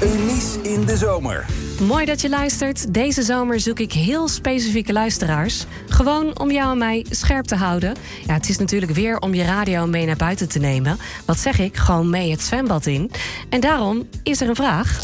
Eunice in de zomer. Mooi dat je luistert. Deze zomer zoek ik heel specifieke luisteraars. Gewoon om jou en mij scherp te houden. Ja, het is natuurlijk weer om je radio mee naar buiten te nemen. Wat zeg ik? Gewoon mee het zwembad in. En daarom is er een vraag.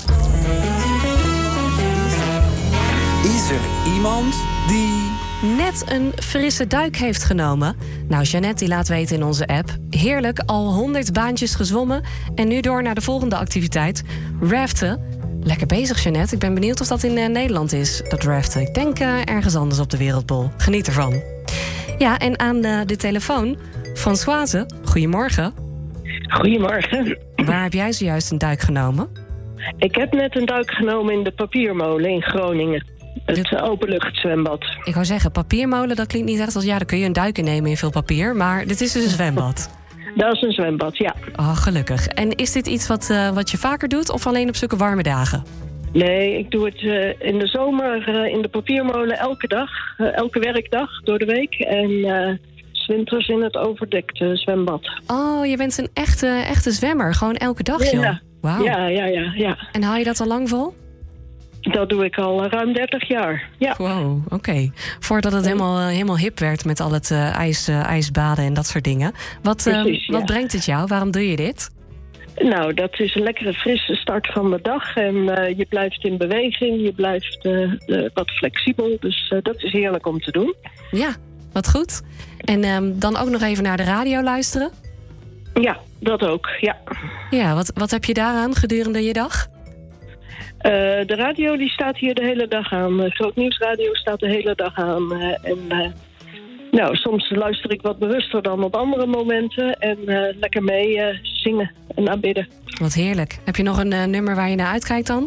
Is er iemand die net een frisse duik heeft genomen? Nou, Jeannette die laat weten in onze app. Heerlijk, al 100 baantjes gezwommen. En nu door naar de volgende activiteit. Raften. Lekker bezig, Jeannette. Ik ben benieuwd of dat in Nederland is, dat raften. Ik denk ergens anders op de wereldbol. Geniet ervan. Ja, en aan de telefoon, Françoise. Goedemorgen. Goedemorgen. Waar heb jij zojuist een duik genomen? Ik heb net een duik genomen in de Papiermolen in Groningen. Het openluchtzwembad. Ik wou zeggen, papiermolen, dat klinkt niet echt als... ja, dan kun je een duik innemen in veel papier, maar dit is dus een zwembad. Dat is een zwembad, ja. Oh, gelukkig. En is dit iets wat je vaker doet of alleen op zulke warme dagen? Nee, ik doe het in de zomer in de Papiermolen elke dag. Elke werkdag door de week. En 's winters in het overdekte zwembad. Oh, je bent een echte zwemmer. Gewoon elke dag, joh. Ja. Wauw. Ja. En hou je dat al lang vol? Dat doe ik al ruim 30 jaar, ja. Wow, oké. Voordat het helemaal hip werd met al het ijsbaden en dat soort dingen. Wat brengt het jou? Waarom doe je dit? Nou, dat is een lekkere frisse start van de dag. En je blijft in beweging, je blijft wat flexibel. Dus dat is heerlijk om te doen. Ja, wat goed. En dan ook nog even naar de radio luisteren? Ja, dat ook, ja. Ja, wat heb je daaraan gedurende je dag? De radio die staat hier de hele dag aan. Groot Nieuwsradio staat de hele dag aan. Nou, soms luister ik wat bewuster dan op andere momenten. En lekker mee zingen en aanbidden. Wat heerlijk. Heb je nog een nummer waar je naar uitkijkt dan?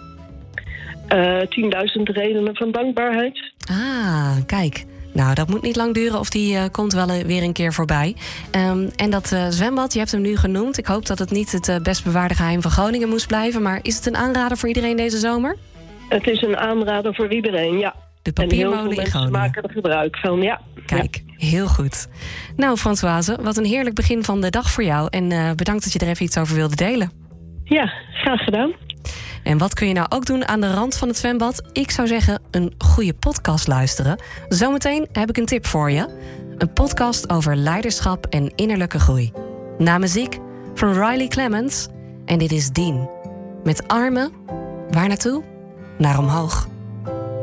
10.000 redenen van dankbaarheid. Ah, kijk. Nou, dat moet niet lang duren of die komt wel weer een keer voorbij. En dat zwembad, je hebt hem nu genoemd. Ik hoop dat het niet het best bewaarde geheim van Groningen moest blijven. Maar is het een aanrader voor iedereen deze zomer? Het is een aanrader voor iedereen, ja. De Papiermolen in Groningen. En heel veel mensen maken er gebruik van, ja. Kijk, heel goed. Nou, Françoise, wat een heerlijk begin van de dag voor jou. En bedankt dat je er even iets over wilde delen. Ja, graag gedaan. En wat kun je nou ook doen aan de rand van het zwembad? Ik zou zeggen, een goede podcast luisteren. Zometeen heb ik een tip voor je. Een podcast over leiderschap en innerlijke groei. Na muziek van Riley Clements. En dit is Dean. Met armen, waar naartoe? Naar omhoog.